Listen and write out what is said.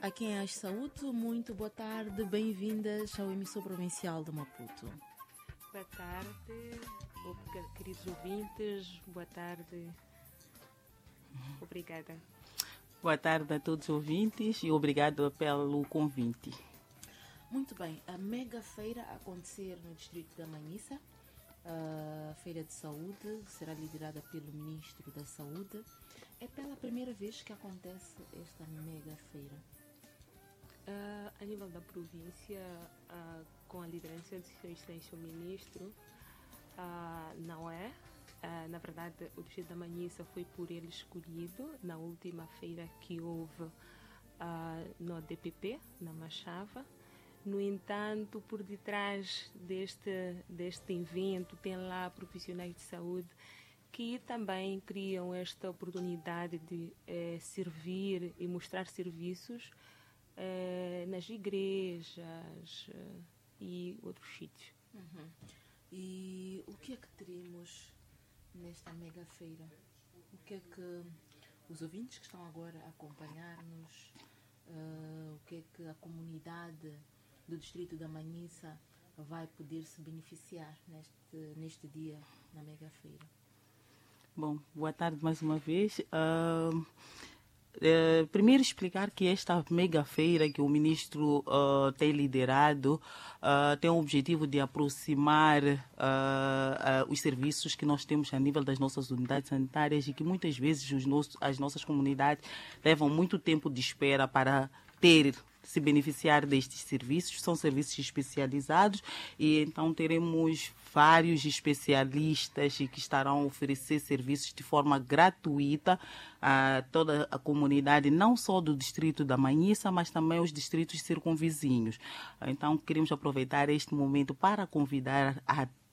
Aqui em As Saúde, muito boa tarde, bem-vindas ao emissor provincial de Maputo. Boa tarde, queridos ouvintes, boa tarde, obrigada. Boa tarde a todos os ouvintes e obrigado pelo convite. Muito bem, a mega feira a acontecer no distrito da Manhissa, a feira de saúde, será liderada pelo Ministro da Saúde. É pela primeira vez que acontece esta mega feira. A nível da província, com a liderança de Sua Excelência o Ministro, não é. Na verdade, o distrito da Manhissa foi por ele escolhido na última feira que houve no DPP, na Machava. No entanto, por detrás deste evento, tem lá profissionais de saúde que também criam esta oportunidade de servir e mostrar serviços nas igrejas e outros sítios. Uhum. E o que é que teremos nesta mega feira? O que é que os ouvintes que estão agora a acompanhar-nos, o que é que a comunidade do distrito da Manhissa vai poder se beneficiar neste dia na mega feira? Bom, boa tarde mais uma vez. Primeiro explicar que esta mega feira que o ministro tem liderado tem o objetivo de aproximar os serviços que nós temos a nível das nossas unidades sanitárias e que muitas vezes as nossas comunidades levam muito tempo de espera para se beneficiar destes serviços. São serviços especializados e então teremos vários especialistas que estarão a oferecer serviços de forma gratuita a toda a comunidade, não só do distrito da Manhissa, mas também os distritos circunvizinhos. Então queremos aproveitar este momento para convidar a